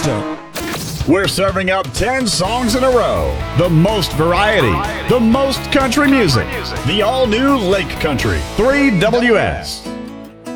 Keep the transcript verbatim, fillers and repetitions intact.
Delta. We're serving up ten songs in a row. The most variety, the most country music. The all-new Lake Country, three W S.